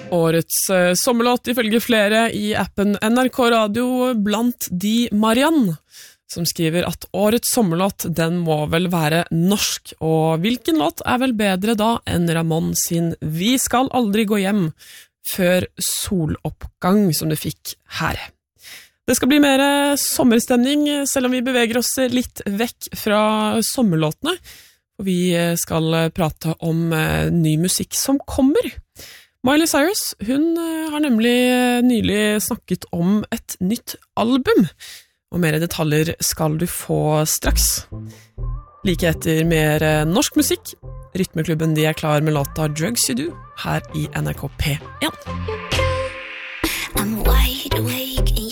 Årets sommerlåt ifølge flere i appen NRK Radio blant de Marianne, som skriver at årets sommerlåt, den må vel være norsk, og hvilken låt er vel bedre da enn Ramón sin «Vi skal aldri gå hjem» før soloppgang som du fikk her. Det skal bli mer sommerstemning, selv om vi beveger oss litt vekk fra sommerlåtene, og vi skal prate om ny musikk som kommer. Miley Cyrus, hun har nemlig nylig snakket om et nytt album, og mer detaljer skal du få straks. Like etter mer norsk musikk, Rytmeklubben de er klar med låta Drugs You Do, her i NRK P1. I'm wide awake